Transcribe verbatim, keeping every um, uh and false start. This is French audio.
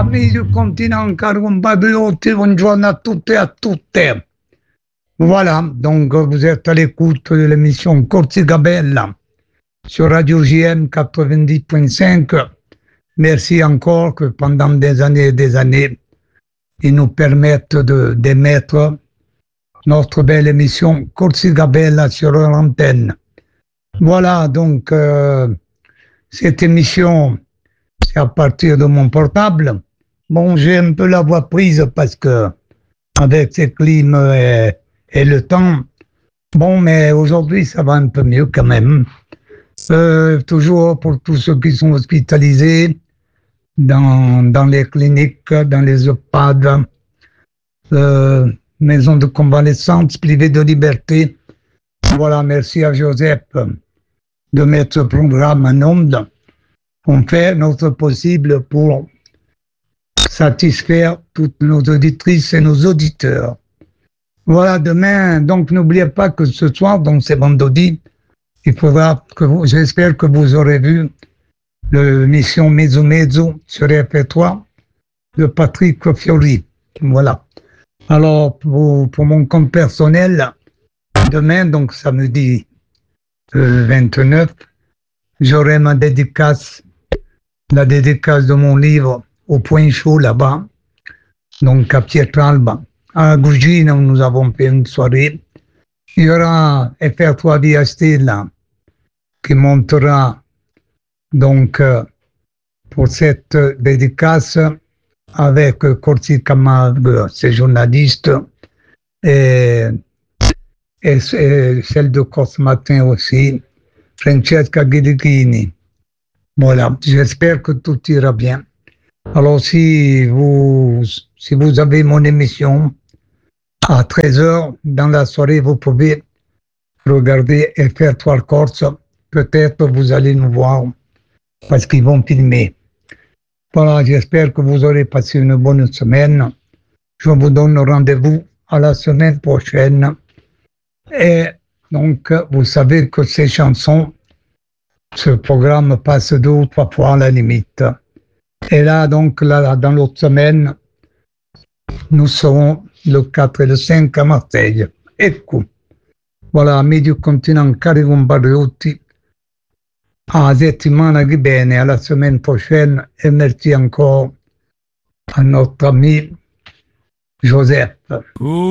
Amis du continent Carumbagliotti, buongiorno a tutti e a tutte. Voilà, donc vous êtes à l'écoute de l'émission Corsica Bella sur Radio J M quatre-vingt-dix point cinq. Merci encore que pendant des années et des années, ils nous permettent de, d'émettre notre belle émission Corsica Bella sur l'antenne. Voilà, donc euh, cette émission, c'est à partir de mon portable. Bon, j'ai un peu la voix prise parce que avec ces clim et, et le temps, bon, mais aujourd'hui, ça va un peu mieux quand même. Euh, toujours pour tous ceux qui sont hospitalisés dans, dans les cliniques, dans les EHPAD, euh, maisons de convalescence, privées de liberté. Voilà, merci à Joseph de mettre ce programme en onde. On fait notre possible pour satisfaire toutes nos auditrices et nos auditeurs. Voilà, demain, donc n'oubliez pas que ce soir, donc c'est vendredi, il faudra que vous, j'espère que vous aurez vu l'émission Mezzo Mezzo sur F trois de Patrick Fiori. Voilà. Alors, pour, pour mon compte personnel, demain, donc samedi euh, vingt-neuf, j'aurai ma dédicace, la dédicace de mon livre au Point Chaud là-bas, donc à Pietralba. À Gugino, nous avons fait une soirée. Il y aura F R trois Via Stella qui montera donc euh, pour cette dédicace avec Corsica Mag, ses journalistes, et, et, et celle de Corse Matin aussi, Francesca Ghirighini. Voilà, j'espère que tout ira bien. Alors si vous, si vous avez mon émission à treize heures dans la soirée, vous pouvez regarder F R trois Corse. Peut-être vous allez nous voir parce qu'ils vont filmer. Voilà, j'espère que vous aurez passé une bonne semaine. Je vous donne rendez-vous à la semaine prochaine. Et donc, vous savez que ces chansons, ce programme passe deux ou trois fois à la limite. Et là, donc, là, dans l'autre semaine, nous serons le quatre et le cinq à Marseille. Ecco. Voilà, amis du continent Carumbagliotti. À la settimana che viene, à la semaine prochaine, et merci encore à notre ami Joseph.